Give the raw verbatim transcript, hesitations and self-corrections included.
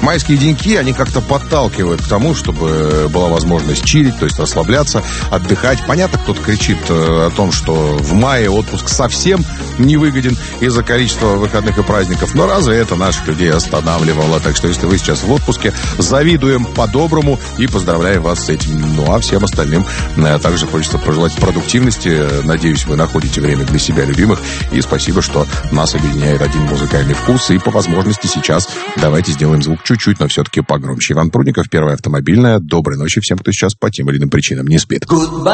Майские деньки, они как-то подталкивают к тому, чтобы была возможность чилить, то есть расслабляться, отдыхать. Понятно, кто-то кричит о том, что в мае отпуск совсем не выгоден из-за количества выходных и праздников. Но разве это наших людей останавливало? Так что, если вы сейчас в отпуске, завидуем по-доброму и поздравляем вас с этим. Ну, а всем остальным также хочется пожелать продуктивности. Надеюсь, вы находите время для себя любимых. И спасибо, что нас объединяет один музыкальный вкус. И по возможности сейчас давайте сделаем звук чуть-чуть, но все-таки погромче. Иван Прудников, Первая автомобильная. Доброй ночи всем, кто сейчас по тем или иным причинам не спит. Goodbye.